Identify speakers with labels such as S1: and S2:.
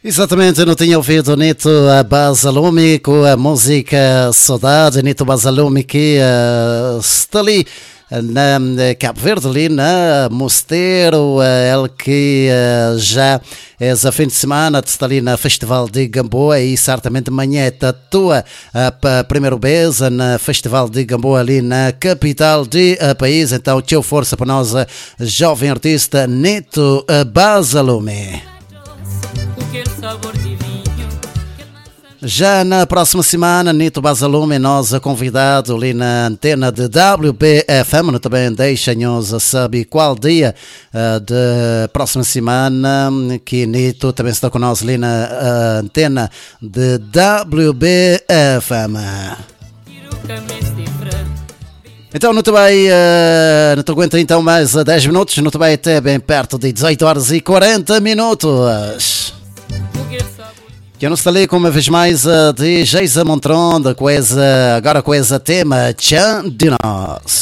S1: Exatamente, não tinha ouvido Nito Basalumi com a música Saudade. Nito Basalumi que está ali na Cabo Verde, ali na Mosteiro, ele que já é fim de semana, está ali na Festival de Gamboa e certamente amanhã tatua a primeira vez na Festival de Gamboa ali na capital do país. Então, tchau, força para nós, jovem artista Nito Basalumi. Já na próxima semana, Nito Basalumi, nós convidado ali na antena de WBFM, também deixa-nos saber qual dia de próxima semana que Nito também está conosco ali na antena de WBFM. Então não te aguenta então mais 10 minutos, não te vai até bem perto de 18 horas e 40 minutos. Que eu não estou ali com uma vez mais de Geisa Montron, agora com esse tema Tchan de nós.